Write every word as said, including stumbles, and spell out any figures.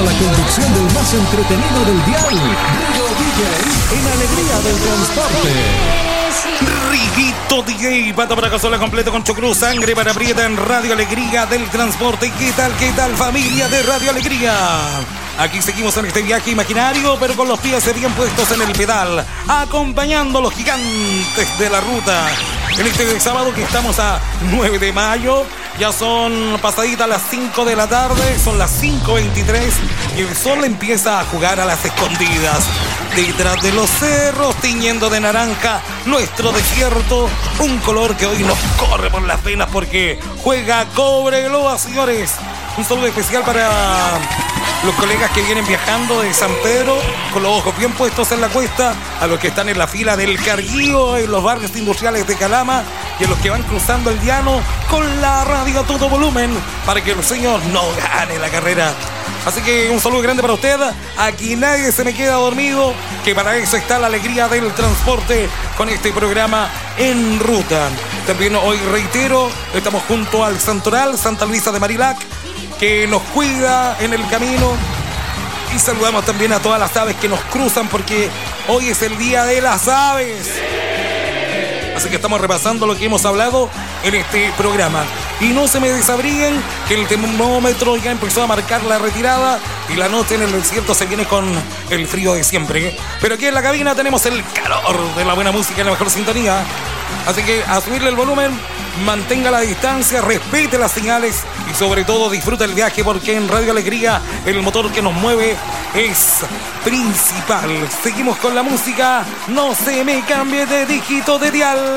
la conducción del más entretenido del dial, Rigo D J, en Alegría del Transporte. Riguito D J, pata para cazola completo con Chocruz, sangre para Prieta en Radio Alegría del Transporte. ¿Qué tal, qué tal, familia de Radio Alegría? Aquí seguimos en este viaje imaginario, pero con los pies bien puestos en el pedal, acompañando a los gigantes de la ruta. En este sábado que estamos a nueve de mayo, ya son pasaditas las cinco de la tarde, son las cinco veintitrés y el sol empieza a jugar a las escondidas. Detrás de los cerros, tiñendo de naranja nuestro desierto, un color que hoy nos corre por las venas porque juega Cobreloa, señores. Un saludo especial para los colegas que vienen viajando de San Pedro con los ojos bien puestos en la cuesta, a los que están en la fila del Carguío, en los barrios industriales de Calama y a los que van cruzando el llano con la radio a todo volumen para que el señor no gane la carrera. Así que un saludo grande para usted. Aquí nadie se me queda dormido, que para eso está la alegría del transporte con este programa En Ruta. También hoy reitero, estamos junto al Santoral, Santa Luisa de Marilac, que nos cuida en el camino. Y saludamos también a todas las aves que nos cruzan porque hoy es el día de las aves. Así que estamos repasando lo que hemos hablado en este programa. Y no se me desabriguen que el termómetro ya empezó a marcar la retirada y la noche en el desierto se viene con el frío de siempre. Pero aquí en la cabina tenemos el calor de la buena música y la mejor sintonía. Así que a subirle el volumen, mantenga la distancia, respete las señales y sobre todo disfruta el viaje porque en Radio Alegría el motor que nos mueve es principal. Seguimos con la música, no se me cambie de dígito de dial.